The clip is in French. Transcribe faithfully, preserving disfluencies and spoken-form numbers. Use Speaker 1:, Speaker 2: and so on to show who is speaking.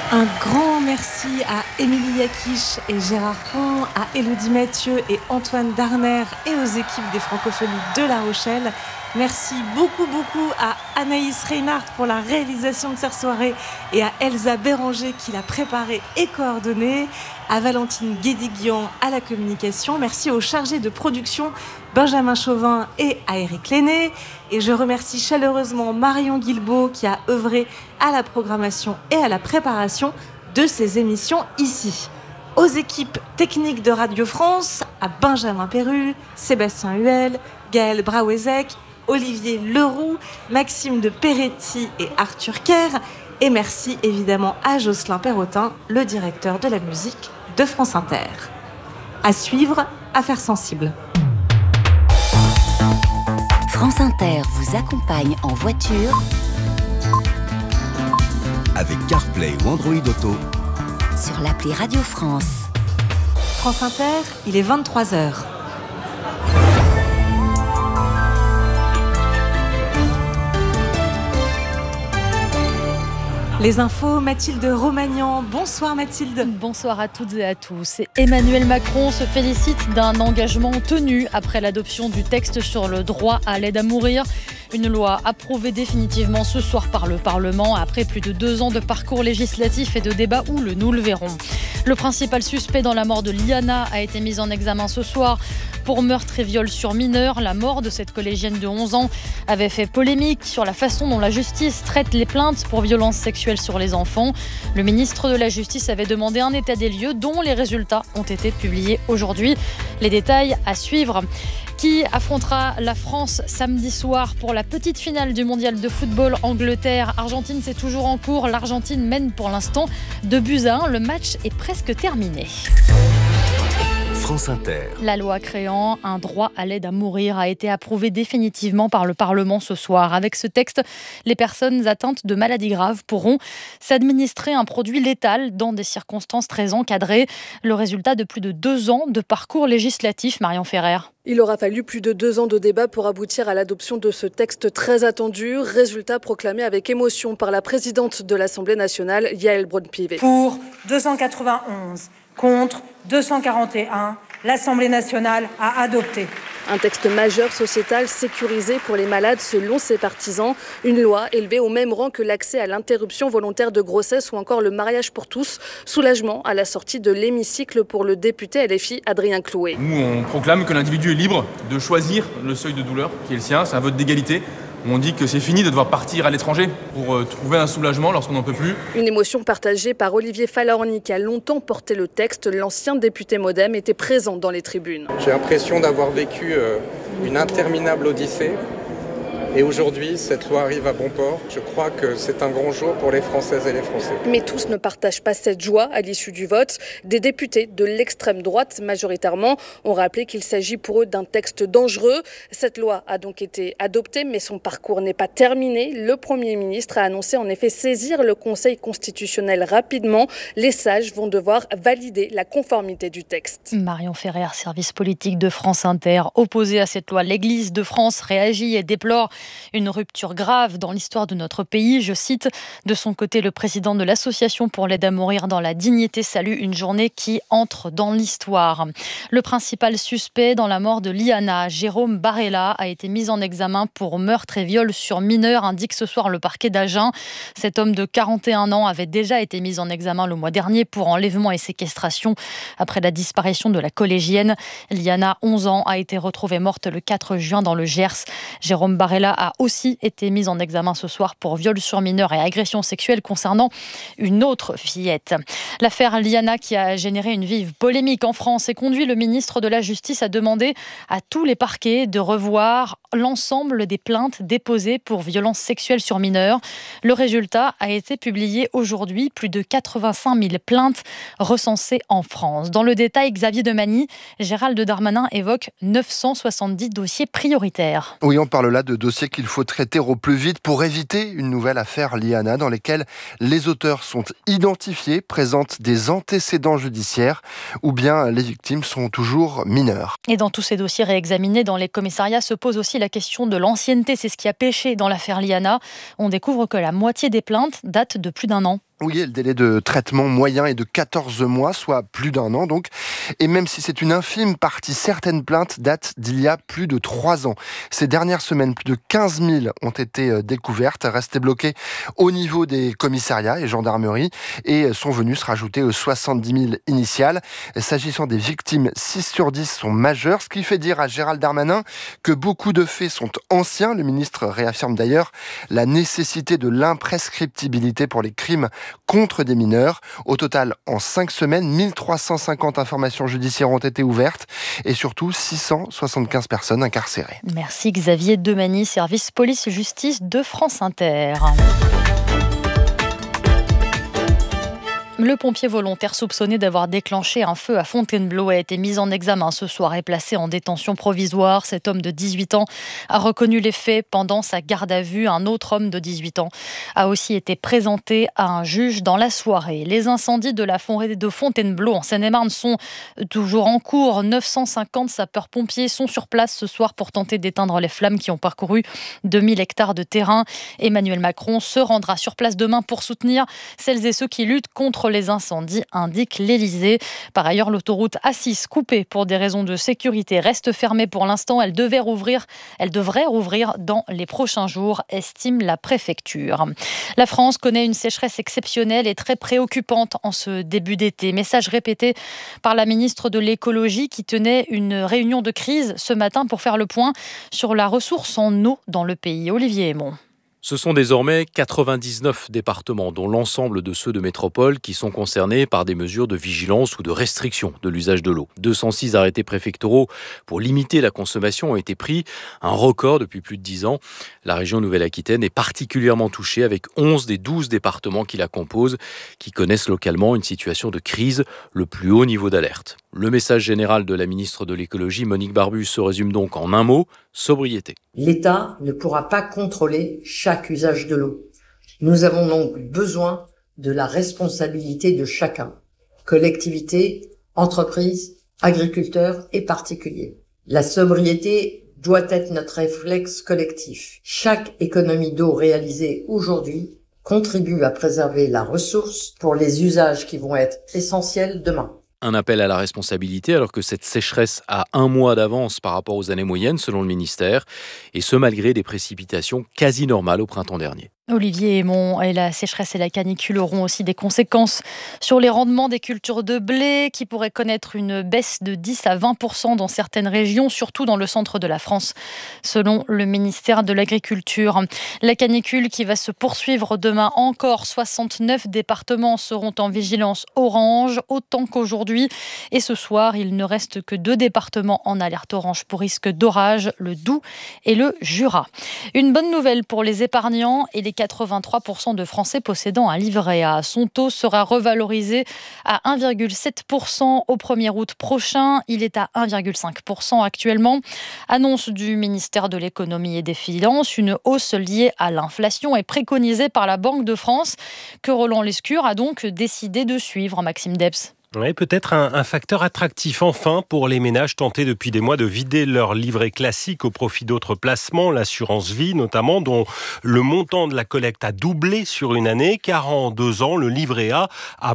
Speaker 1: Un grand merci à Émilie Yakish et Gérard Pont, à Élodie Mathieu et Antoine Darner et aux équipes des Francophonies de La Rochelle. Merci beaucoup, beaucoup à Anaïs Reinhardt pour la réalisation de cette soirée et à Elsa Béranger qui l'a préparée et coordonnée, à Valentine Guédiguian à la communication. Merci aux chargés de production Benjamin Chauvin et à Eric Lenné. Et je remercie chaleureusement Marion Guilbault qui a œuvré à la programmation et à la préparation de ces émissions ici. Aux équipes techniques de Radio France, à Benjamin Perrul, Sébastien Huel, Gaël Brauezek, Olivier Leroux, Maxime de Peretti et Arthur Kerr. Et merci évidemment à Jocelyn Perrotin, le directeur de la musique de France Inter. À suivre, Affaires sensibles.
Speaker 2: France Inter vous accompagne en voiture
Speaker 3: avec CarPlay ou Android Auto
Speaker 2: sur l'appli Radio France.
Speaker 1: France Inter, il est vingt-trois heures. Les infos, Mathilde Romagnan. Bonsoir Mathilde.
Speaker 4: Bonsoir à toutes et à tous. Emmanuel Macron se félicite d'un engagement tenu après l'adoption du texte sur le droit à l'aide à mourir. Une loi approuvée définitivement ce soir par le Parlement après plus de deux ans de parcours législatif et de débats houleux, nous le verrons. Le principal suspect dans la mort de Liana a été mis en examen ce soir pour meurtre et viol sur mineur. La mort de cette collégienne de onze ans avait fait polémique sur la façon dont la justice traite les plaintes pour violences sexuelles sur les enfants. Le ministre de la Justice avait demandé un état des lieux dont les résultats ont été publiés aujourd'hui. Les détails à suivre. Qui affrontera la France samedi soir pour la petite finale du mondial de football Angleterre-Argentine, c'est toujours en cours. L'Argentine mène pour l'instant deux buts à un. Le match est presque terminé.
Speaker 3: France Inter.
Speaker 4: La loi créant un droit à l'aide à mourir a été approuvée définitivement par le Parlement ce soir. Avec ce texte, les personnes atteintes de maladies graves pourront s'administrer un produit létal dans des circonstances très encadrées. Le résultat de plus de deux ans de parcours législatif, Marion Ferrer.
Speaker 5: Il aura fallu plus de deux ans de débat pour aboutir à l'adoption de ce texte très attendu. Résultat proclamé avec émotion par la présidente de l'Assemblée nationale, Yaël Braun-Pivet.
Speaker 6: Pour deux cent quatre-vingt-onze, contre deux cent quarante et un, l'Assemblée nationale a adopté.
Speaker 5: Un texte majeur sociétal sécurisé pour les malades selon ses partisans. Une loi élevée au même rang que l'accès à l'interruption volontaire de grossesse ou encore le mariage pour tous. Soulagement à la sortie de l'hémicycle pour le député L F I Adrien Clouet.
Speaker 7: Nous, on proclame que l'individu est libre de choisir le seuil de douleur qui est le sien. C'est un vote d'égalité. On dit que c'est fini de devoir partir à l'étranger pour euh, trouver un soulagement lorsqu'on n'en peut plus.
Speaker 5: Une émotion partagée par Olivier Falorni qui a longtemps porté le texte. L'ancien député Modem était présent dans les tribunes.
Speaker 8: J'ai l'impression d'avoir vécu euh, une interminable odyssée. Et aujourd'hui, cette loi arrive à bon port. Je crois que c'est un grand jour pour les Françaises et les Français.
Speaker 5: Mais tous ne partagent pas cette joie à l'issue du vote. Des députés de l'extrême droite, majoritairement, ont rappelé qu'il s'agit pour eux d'un texte dangereux. Cette loi a donc été adoptée, mais son parcours n'est pas terminé. Le Premier ministre a annoncé en effet saisir le Conseil constitutionnel rapidement. Les sages vont devoir valider la conformité du texte.
Speaker 4: Marion Ferrer, service politique de France Inter. Opposé à cette loi, l'Église de France réagit et déplore une rupture grave dans l'histoire de notre pays. Je cite, de son côté, le président de l'Association pour l'aide à mourir dans la dignité salue une journée qui entre dans l'histoire. Le principal suspect dans la mort de Liana, Jérôme Barella, a été mis en examen pour meurtre et viol sur mineur, indique ce soir le parquet d'Agen. Cet homme de quarante et un ans avait déjà été mis en examen le mois dernier pour enlèvement et séquestration après la disparition de la collégienne. Liana, onze ans, a été retrouvée morte le quatre juin dans le Gers. Jérôme Barella a aussi été mise en examen ce soir pour viol sur mineur et agression sexuelle concernant une autre fillette. L'affaire Liana qui a généré une vive polémique en France et conduit le ministre de la Justice à demander à tous les parquets de revoir l'ensemble des plaintes déposées pour violences sexuelles sur mineurs. Le résultat a été publié aujourd'hui, plus de quatre-vingt-cinq mille plaintes recensées en France. Dans le détail, Xavier Demagny, Gérald Darmanin évoque neuf cent soixante-dix dossiers prioritaires.
Speaker 9: Oui, on parle là de dossiers qu'il faut traiter au plus vite pour éviter une nouvelle affaire Liana dans lesquelles les auteurs sont identifiés, présentent des antécédents judiciaires ou bien les victimes sont toujours mineures.
Speaker 4: Et dans tous ces dossiers réexaminés dans les commissariats se pose aussi la question de l'ancienneté. C'est ce qui a péché dans l'affaire Liana. On découvre que la moitié des plaintes datent de plus d'un an.
Speaker 9: Oui, le délai de traitement moyen est de quatorze mois, soit plus d'un an donc. Et même si c'est une infime partie, certaines plaintes datent d'il y a plus de trois ans. Ces dernières semaines, plus de quinze mille ont été découvertes, restées bloquées au niveau des commissariats et gendarmeries et sont venues se rajouter aux soixante-dix mille initiales. S'agissant des victimes, six sur dix sont majeures, ce qui fait dire à Gérald Darmanin que beaucoup de faits sont anciens. Le ministre réaffirme d'ailleurs la nécessité de l'imprescriptibilité pour les crimes contre des mineurs. Au total, en cinq semaines, mille trois cent cinquante informations judiciaires ont été ouvertes et surtout six cent soixante-quinze personnes incarcérées.
Speaker 4: Merci Xavier Demany, service police-justice de France Inter. Le pompier volontaire soupçonné d'avoir déclenché un feu à Fontainebleau a été mis en examen ce soir et placé en détention provisoire. Cet homme de dix-huit ans a reconnu les faits pendant sa garde à vue. Un autre homme de dix-huit ans a aussi été présenté à un juge dans la soirée. Les incendies de la forêt de Fontainebleau en Seine-et-Marne sont toujours en cours. neuf cent cinquante sapeurs-pompiers sont sur place ce soir pour tenter d'éteindre les flammes qui ont parcouru deux mille hectares de terrain. Emmanuel Macron se rendra sur place demain pour soutenir celles et ceux qui luttent contre les incendies, indique l'Élysée. Par ailleurs, l'autoroute A six, coupée pour des raisons de sécurité, reste fermée pour l'instant. Elle devait rouvrir, elle devrait rouvrir dans les prochains jours, estime la préfecture. La France connaît une sécheresse exceptionnelle et très préoccupante en ce début d'été. Message répété par la ministre de l'Écologie qui tenait une réunion de crise ce matin pour faire le point sur la ressource en eau dans le pays. Olivier Aymon.
Speaker 10: Ce sont désormais quatre-vingt-dix-neuf départements, dont l'ensemble de ceux de métropole, qui sont concernés par des mesures de vigilance ou de restriction de l'usage de l'eau. deux cent six arrêtés préfectoraux pour limiter la consommation ont été pris, un record depuis plus de dix ans. La région Nouvelle-Aquitaine est particulièrement touchée avec onze des douze départements qui la composent, qui connaissent localement une situation de crise, le plus haut niveau d'alerte. Le message général de la ministre de l'Écologie, Monique Barbu, se résume donc en un mot, sobriété.
Speaker 11: L'État ne pourra pas contrôler chaque usage de l'eau. Nous avons donc besoin de la responsabilité de chacun, collectivités, entreprises, agriculteurs et particuliers. La sobriété doit être notre réflexe collectif. Chaque économie d'eau réalisée aujourd'hui contribue à préserver la ressource pour les usages qui vont être essentiels demain.
Speaker 10: Un appel à la responsabilité alors que cette sécheresse a un mois d'avance par rapport aux années moyennes selon le ministère, et ce malgré des précipitations quasi normales au printemps dernier.
Speaker 4: Olivier Aymon, et la sécheresse et la canicule auront aussi des conséquences sur les rendements des cultures de blé qui pourraient connaître une baisse de dix à vingt pour cent dans certaines régions, surtout dans le centre de la France, selon le ministère de l'Agriculture. La canicule qui va se poursuivre demain encore. soixante-neuf départements seront en vigilance orange, autant qu'aujourd'hui. Et ce soir, il ne reste que deux départements en alerte orange pour risque d'orage, le Doubs et le Jura. Une bonne nouvelle pour les épargnants et les quatre-vingt-trois pour cent de Français possédant un livret A. Son taux sera revalorisé à un virgule sept pour cent au premier août prochain. Il est à un virgule cinq pour cent actuellement. Annonce du ministère de l'Économie et des Finances. Une hausse liée à l'inflation est préconisée par la Banque de France, que Roland Lescure a donc décidé de suivre. Maxime Debs.
Speaker 12: Oui, peut-être un, un facteur attractif enfin pour les ménages tentés depuis des mois de vider leur livret classique au profit d'autres placements, l'assurance vie notamment, dont le montant de la collecte a doublé sur une année, car en deux ans, le livret A a